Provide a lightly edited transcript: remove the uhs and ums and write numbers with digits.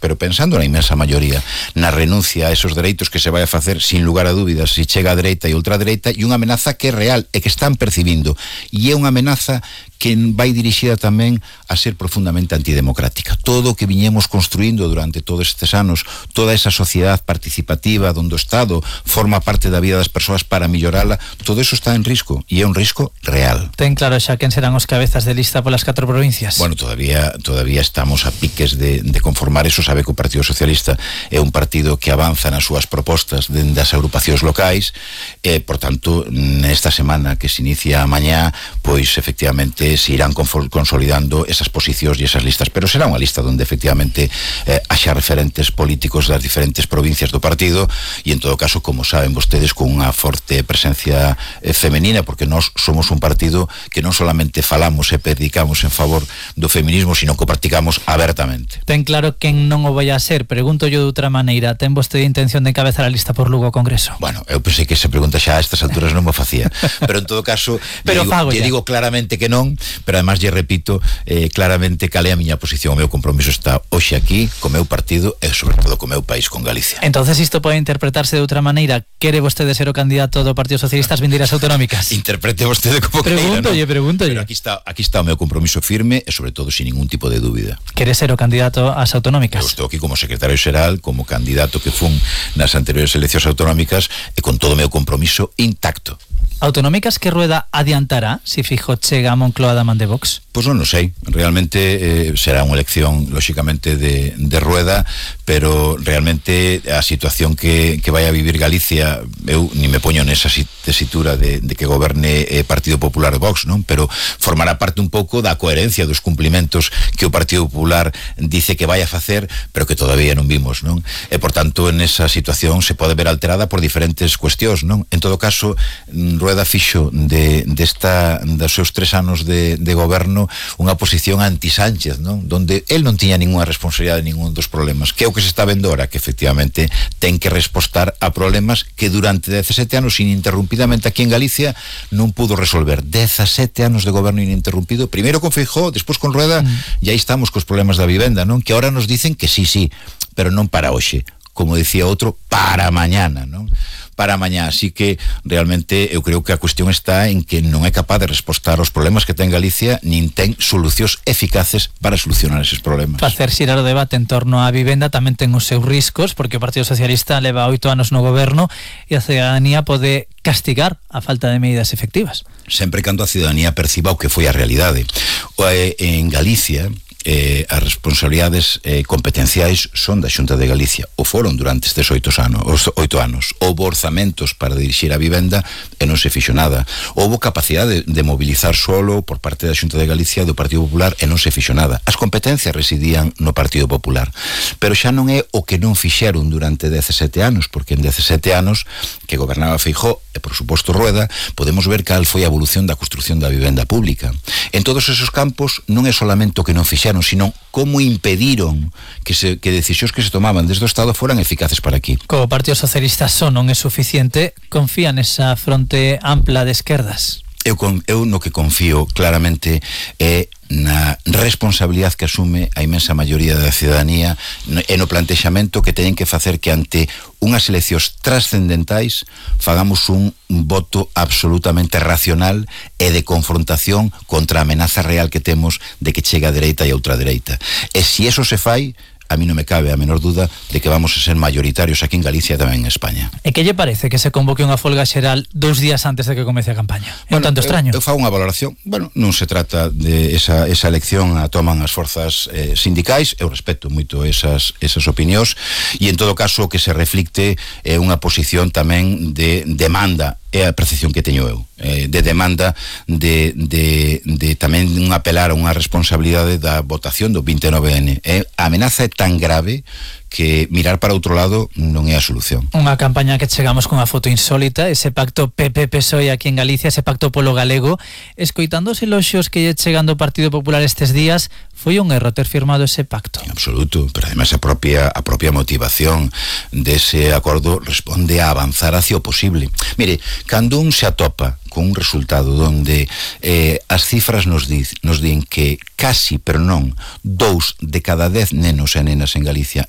pero pensando na inmensa maioría, na renuncia a esos dereitos que se vai a facer sin lugar a dúbidas se chega a dereita e ultradereita, e unha amenaza que é real e que están percibindo, e é unha amenaza que vai dirixida tamén a ser profundamente antidemocrática. Todo o que viñemos construindo durante todos estes anos, toda esa sociedade participativa onde o Estado forma parte da vida das persoas para millorala, todo eso está en risco, e é un risco real. Ten claro xa quen serán os cabezas de lista polas 4 provincias? Bueno, todavía estamos a piques de conformar eso. Sabe que o Partido Socialista é un partido que avanza nas súas propostas dende as agrupacións locais, por tanto, nesta semana que se inicia mañá, pois efectivamente se irán consolidando esas posicións e esas listas, pero será unha lista onde efectivamente haxa referentes políticos das diferentes provincias do partido, e en todo caso, como saben vostedes, con unha forte presencia femenina, porque nós somos un partido que non solamente falamos e predicamos en favor do feminismo, sino que o practicamos abertamente. Ten claro quen non o vai a ser. Pregunto yo de outra maneira, ten vostede intención de encabezar a lista por Lugo ao Congreso? Bueno, eu pensei que esa pregunta xa a estas alturas non me facía, pero en todo caso lle digo claramente que non, pero además lle repito claramente cal é a miña posición. O meu compromiso está hoxe aquí co meu partido e sobre todo co meu país, con Galicia. Entonces isto pode interpretarse de outra maneira. Quere vostede ser o candidato do Partido Socialista ás vindeiras autonómicas? Interprete vostede como queira, ¿no? Pregúntolle. Pero aquí está o meu compromiso firme e sobre todo sin ningún tipo de dúbida. Quere ser o candidato ás autonómicas? Eu estou aquí como secretario xeral, como candidato que fun nas anteriores eleccións autonómicas e con todo o meu compromiso intacto. Autonómicas que Rueda adiantará si Feijóo chega a Moncloa da man de Vox? Pois non o sei, realmente será unha elección lóxicamente de Rueda, pero realmente a situación que vai a vivir Galicia, eu ni me poño nesa tesitura de que goberne Partido Popular Vox, non? Pero formará parte un pouco da coherencia dos cumplimentos que o Partido Popular dice que vai a facer, pero que todavía non vimos, non? E por tanto, en esa situación se pode ver alterada por diferentes cuestións, non? En todo caso, Rueda fixo dos seus 3 anos de goberno unha posición anti-Sánchez, non? Donde el non tiña ninguna responsabilidade de ningún dos problemas, que é o que se está vendo ahora, que efectivamente ten que respostar a problemas que durante 17 anos ininterrumpidamente aquí en Galicia non pudo resolver. 17 anos de goberno ininterrumpido, primeiro con Feijóo, despois con Rueda, e aí estamos cos problemas da vivenda, non? Que ahora nos dicen que sí, pero non para hoxe, como decía outro, para mañana, non? Para mañá, así que realmente eu creo que a cuestión está en que non é capaz de respostar aos problemas que ten Galicia, nin ten solucións eficaces para solucionar eses problemas. Facer xirar o debate en torno á vivenda tamén ten os seus riscos, porque o Partido Socialista leva 8 anos no goberno e a cidadanía pode castigar a falta de medidas efectivas. Sempre cando a cidadanía perciba o que foi a realidade. En Galicia, as responsabilidades competenciais son da Xunta de Galicia, o foron durante estes 8 anos. Houbo orzamentos para dirixir a vivenda e non se fixo nada. Houbo capacidade de mobilizar solo por parte da Xunta de Galicia e do Partido Popular e non se fixo nada. As competencias residían no Partido Popular, pero xa non é o que non fixeron durante 17 anos, porque en 17 anos que gobernaba Feijóo e por suposto Rueda, podemos ver cal foi a evolución da construción da vivenda pública. En todos esos campos non é solamente o que non fixeron, sino como impediron que decisións que se tomaban desde o Estado foran eficaces para aquí. Como o Partido Socialista só non é suficiente, confía nesa fronte ampla de esquerdas? Eu no que confío claramente é na responsabilidade que asume a inmensa maioría da cidadanía e no plantexamento que teñen que facer que ante unhas eleccións trascendentais fagamos un voto absolutamente racional e de confrontación contra a amenaza real que temos de que chega a dereita e a ultradereita. E se eso se fai, a mí non me cabe a menor duda de que vamos a ser mayoritarios aquí en Galicia e tamén en España. E que lle parece que se convoque unha folga xeral 2 días antes de que comece a campaña? É un tanto extraño. Eu fago unha valoración. Bueno, non se trata de esa elección a toman as forzas sindicais, eu respeto moito esas opinións, e en todo caso o que se reflicte é unha posición tamén de demanda, é a percepción que teño eu, de demanda de tamén un apelar a unha responsabilidade da votación do 29N. A amenaza é tan grave que mirar para outro lado non é a solución. Unha campaña que chegamos con a foto insólita, ese pacto PP-PSOE aquí en Galicia, ese pacto polo galego, escoitando os eloxios que lle chegando o Partido Popular estes días, foi un erro ter firmado ese pacto. En absoluto, pero además a propia motivación dese acordo responde a avanzar hacia o posible. Mire, cando un se atopa con un resultado donde as cifras nos din que casi, pero non, 2 de cada 10 nenos e nenas en Galicia